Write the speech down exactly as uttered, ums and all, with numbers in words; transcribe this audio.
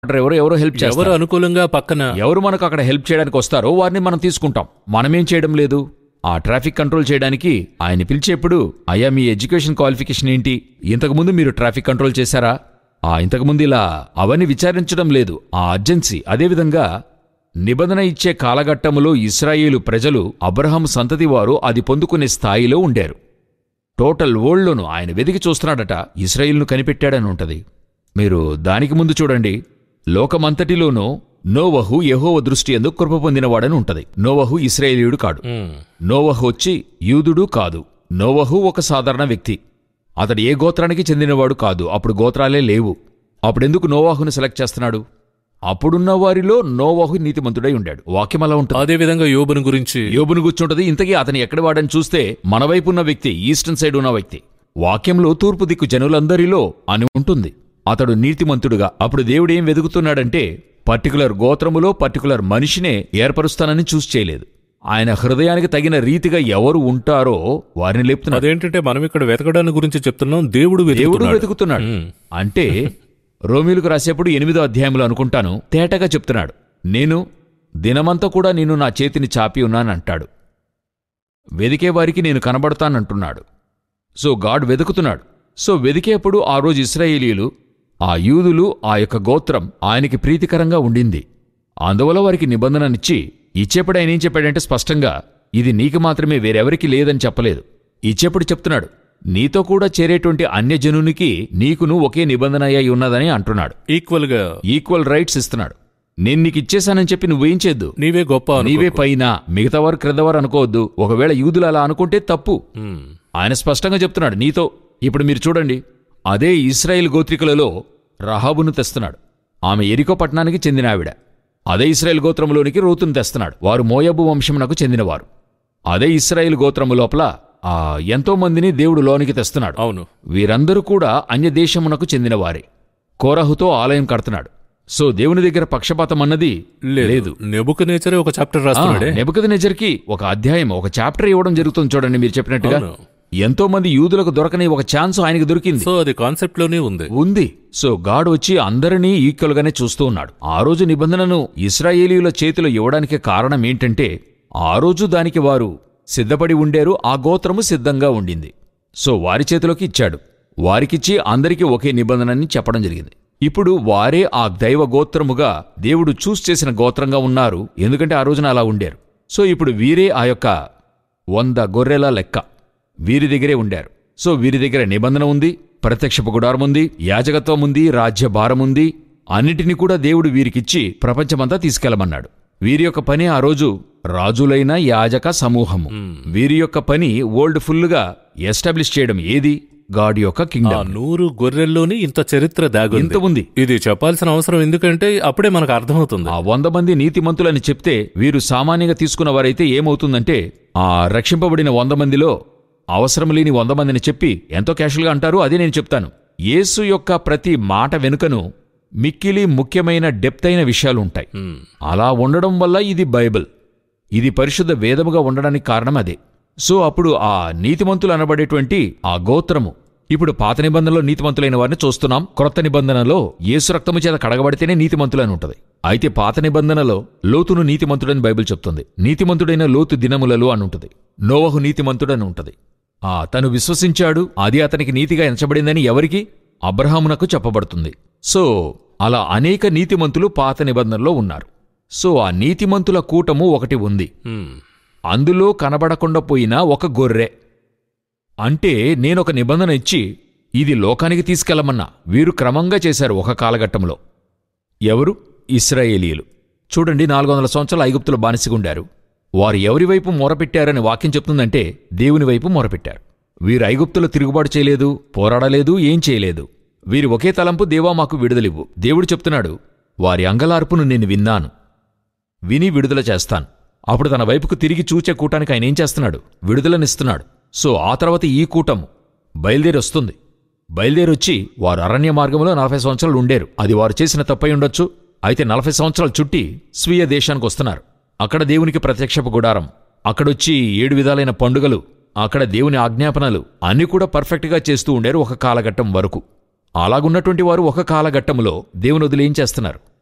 ఎవరు ఎవరో హెల్ప్ చేస్తారు, ఎవరు అనుకూలంగా పక్కన ఎవరు మనకు అక్కడ హెల్ప్ చేయడానికి వస్తారో వారిని మనం తీసుకుంటాం. మనమేం చేయడం లేదు. ఆ ట్రాఫిక్ కంట్రోల్ చేయడానికి ఆయన పిలిచేప్పుడు, అయ్యా మీ ఎడ్యుకేషన్ క్వాలిఫికేషన్ ఏంటి, ఇంతకుముందు మీరు ట్రాఫిక్ కంట్రోల్ చేశారా, ఆ ఇంతకుముందు ఇలా అవన్నీ విచారించడం లేదు. ఆ అర్జెన్సీ. అదేవిధంగా నిబంధన ఇచ్చే కాలఘట్టములో ఇశ్రాయేలు ప్రజలు అబ్రహాం సంతతి వారు అది పొందుకునే స్థాయిలో ఉండారు. టోటల్ వరల్డ్లోనూ ఆయన వెదికి చూస్తున్నాడట, ఇశ్రాయేలును కనిపెట్టాడని ఉంటది. మీరు దానికి ముందు చూడండి, లోకమంతటిలోనూ నోవహు యెహోవా దృష్టి యందు కృప పొందినవాడని ఉంటది. నోవహు ఇశ్రాయేలీయుడు కాడు. నోవహు వచ్చి యూదుడు కాదు. నోవహు ఒక సాధారణ వ్యక్తి. అతడు ఏ గోత్రానికి చెందినవాడు కాదు. అప్పుడు గోత్రాలే లేవు. అప్పుడెందుకు నోవహును సెలెక్ట్ చేస్తున్నాడు? అప్పుడున్న వారిలో నోవహు నీతిమంతుడై ఉండాడు. వాక్యం అలా ఉంటుంది. అదేవిధంగా యోబును గురించి యోబును గుర్చుంటది. ఇంతకీ అతని ఎక్కడి వాడని చూస్తే మన వైపు ఉన్న వ్యక్తి, ఈస్టర్న్ సైడ్ ఉన్న వ్యక్తి. వాక్యంలో తూర్పు దిక్కు జనులందరిలో అని ఉంటుంది. అతడు నీతిమంతుడుగా. అప్పుడు దేవుడేం వెదుకుతున్నాడంటే, పర్టికులర్ గోత్రములో పర్టికులర్ మనిషినే ఏర్పరుస్తానని చూసి చేయలేదు. ఆయన హృదయానికి తగిన రీతిగా ఎవరు ఉంటారో వారిని లేపుతున్నాడు. అదేంటంటే మనం ఇక్కడ వెతకడాన్ని గురించి చెప్తున్నాం, దేవుడు దేవుడు వెతుకుతున్నాడు. అంటే రోమీలకు రాసేప్పుడు ఎనిమిదో అధ్యాయంలో అనుకుంటాను తేటగా చెప్తున్నాడు, నేను దినమంతా కూడా నేను నా చేతిని చాపి ఉన్నానంటాడు. వెదికే వారికి నేను కనబడతానంటున్నాడు. So God వెతుకుతున్నాడు. సో వెదికేప్పుడు ఆ రోజు ఇశ్రాయేలీయులు, ఆ యూదులు, ఆ యొక్క గోత్రం ఆయనకి ప్రీతికరంగా ఉండింది. అందువల్ల వారికి నిబంధననిచ్చి ఇచ్చేప్పుడు ఆయన ఏం చెప్పాడంటే స్పష్టంగా, ఇది నీకు మాత్రమే, వేరెవరికి లేదని చెప్పలేదు. ఇచ్చేప్పుడు చెప్తున్నాడు, నీతో కూడా చేరేటువంటి అన్యజనునికి నీకును ఒకే నిబంధన అయి ఉన్నదని అంటున్నాడు. ఈక్వల్ గా ఈక్వల్ రైట్స్ ఇస్తున్నాడు. నేను నీకు ఇచ్చేశానని చెప్పి నువ్వేం చేద్దు, నీవే గొప్ప, నీవే పైన, మిగతావారు క్రిందవారు అనుకోవద్దు. ఒకవేళ యూదులు అలా అనుకుంటే తప్పు. ఆయన స్పష్టంగా చెప్తున్నాడు నీతో. ఇప్పుడు మీరు చూడండి, అదే ఇశ్రాయేల్ గోత్రికులలో రహాబును తెస్తున్నాడు. ఆమె ఎరికో పట్టణానికి చెందిన ఆవిడ. అదే ఇశ్రాయేల్ గోత్రములోనికి రూతును తెస్తున్నాడు. వారు మోయాబు వంశమునకు చెందినవారు. అదే ఇశ్రాయేల్ గోత్రము లోపల ఆ ఎంతో మందిని దేవుడు లోనికి తెస్తున్నాడు. అవును, వీరందరూ కూడా అన్యదేశమునకు చెందినవారే. కోరహుతో ఆలయం కడుతున్నాడు. సో దేవుని దగ్గర పక్షపాతం అన్నది లేదు. నెబుకద్నెజరే ఒక చాప్టర్ రాస్తున్నాడే. నెబుకద్నెజర్కి ఒక అధ్యాయం, ఒక చాప్టర్ ఇవ్వడం జరుగుతుంది. చూడండి మీరు చెప్పినట్టుగా ఎంతో మంది యూదులకు దొరకని ఒక ఛాన్స్ ఆయనకు దొరికింది. సో అది కాన్సెప్ట్ లోనే ఉంది ఉంది సో గాడ్ వచ్చి అందరినీ ఈక్వల్ గానే చూస్తూ ఉన్నాడు. ఆ రోజు నిబంధనను ఇశ్రాయేలీయుల చేతిలో ఇవ్వడానికి కారణం ఏంటంటే, ఆ రోజు దానికి వారు సిద్ధపడి ఉండారు. ఆ గోత్రము సిద్ధంగా ఉండింది. సో వారి చేతిలోకి ఇచ్చాడు. వారికిచ్చి అందరికీ ఒకే నిబంధనని చెప్పడం జరిగింది. ఇప్పుడు వారే ఆ దైవ గోత్రముగా దేవుడు చూస్ చేసిన గోత్రంగా ఉన్నారు. ఎందుకంటే ఆ రోజున అలా ఉండారు. సో ఇప్పుడు వీరే ఆ యొక్క వంద గొర్రెల లెక్క వీరి దగ్గరే ఉండారు. సో వీరి దగ్గర నిబంధన ఉంది, ప్రత్యక్షపు గుడారం ఉంది, యాజకత్వం ఉంది, రాజ్యభారముంది. అన్నిటినీ కూడా దేవుడు వీరికిచ్చి ప్రపంచమంతా తీసుకెళ్లమన్నాడు. వీరి యొక్క పని ఆ రోజు రాజులైన యాజక సమూహము. వీరి యొక్క పని వరల్డ్ ఫుల్గా ఎస్టాబ్లిష్ చేయడం. ఏది? గాడ్ యొక్క కింగ్డమ్. నూరు గొర్రెల్లోని ఇంత చరిత్ర దాగుంది. ఇంత ఉంది. ఇది చెప్పాల్సిన అవసరం ఎందుకంటే అప్పుడే మనకు అర్థమవుతుంది. ఆ వంద మంది నీతిమంతులని చెప్తే వీరు సామాన్యంగా తీసుకున్న వారైతే ఏమవుతుందంటే, ఆ రక్షింపబడిన వంద మందిలో అవసరం లేని వంద మందిని చెప్పి ఎంతో క్యాషువల్గా అంటారు. అదే నేను చెప్తాను. యేసు యొక్క ప్రతి మాట వెనుకను మిక్కిలి ముఖ్యమైన డెప్త్ అయిన విషయాలుంటాయి. అలా ఉండడం వల్ల ఇది బైబిల్, ఇది పరిశుద్ధ వేదముగా ఉండడానికి కారణం అదే. సో అప్పుడు ఆ నీతిమంతులు అనబడేటువంటి ఆ గోత్రము, ఇప్పుడు పాత నిబంధనలో నీతిమంతులైన వారిని చూస్తున్నాం. క్రొత్త నిబంధనలో యేసు రక్తము చేత కడగబడితేనే నీతిమంతులని ఉంటుంది. అయితే పాత నిబంధనలో లోతును నీతిమంతుడని బైబిల్ చెప్తుంది. నీతిమంతుడైన లోతు దినములలో అని ఉంటుంది. నోవహు నీతిమంతుడని ఉంటుంది. ఆ తను విశ్వసించాడు, అది అతనికి నీతిగా ఎంచబడిందని ఎవరికి? అబ్రహామునకు చెప్పబడుతుంది. సో అలా అనేక నీతిమంతులు పాత నిబంధనలో ఉన్నారు. సో ఆ నీతిమంతుల కూటము ఒకటి ఉంది. అందులో కనబడకుండా పోయిన ఒక గొర్రె. అంటే నేనొక నిబంధన ఇచ్చి ఇది లోకానికి తీసుకెళ్లమన్నా వీరు క్రమంగా చేశారు ఒక కాలఘట్టంలో. ఎవరు? ఇశ్రాయేలీయులు. చూడండి, నాలుగు వందల సంవత్సరాలు ఐగుప్తులో బానిసగుండారు. వారు ఎవరివైపు మొరపెట్టారని వాక్యం చెప్తుందంటే దేవుని వైపు మొరపెట్టారు. వీరు ఐగుప్తులో తిరుగుబాటు చేయలేదు, పోరాడలేదు, ఏం చేయలేదు. వీరి ఒకే తలంపు, దేవా మాకు విడుదలివ్వు. దేవుడు చెప్తున్నాడు, వారి అంగలార్పును నేను విన్నాను, విని విడుదల చేస్తాను. అప్పుడు తన వైపుకు తిరిగి చూచే కూటానికి ఆయన ఏం చేస్తున్నాడు? విడుదలనిస్తున్నాడు. సో ఆ తర్వాత ఈ కూటము బయలుదేరి వస్తుంది. బయలుదేరొచ్చి వారు అరణ్య మార్గంలో నలభై సంవత్సరాలు ఉండేరు. అది వారు చేసిన తప్పై ఉండొచ్చు. అయితే నలభై సంవత్సరాలు చుట్టి స్వీయ దేశానికి వస్తున్నారు. అక్కడ దేవునికి ప్రత్యక్షపు గుడారం, అక్కడొచ్చి ఏడు విధాలైన పండుగలు, అక్కడ దేవుని ఆజ్ఞాపనలు అన్నీ కూడా పర్ఫెక్ట్గా చేస్తూ ఉండేరు ఒక కాలఘట్టం వరకు. అలాగున్నటువంటి వారు ఒక కాలఘట్టములో దేవుని వదిలి ఏం చేస్తున్నారు?